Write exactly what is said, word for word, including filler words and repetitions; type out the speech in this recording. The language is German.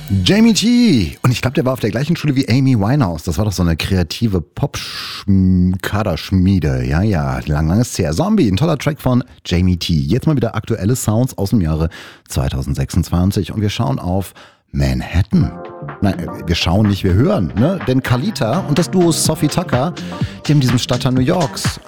Jamie T. Und ich glaube, der war auf der gleichen Schule wie Amy Winehouse. Das war doch so eine kreative Pop-Kaderschmiede. Ja, ja, lang, lang ist her. Zombie, ein toller Track von Jamie T. Jetzt mal wieder aktuelle Sounds aus dem Jahre zwanzig sechsundzwanzig. Und wir schauen auf Manhattan. Nein, wir schauen nicht, wir hören, ne? Denn Khalita und das Duo Sophie Tucker, die haben diesen Stadtteil New Yorks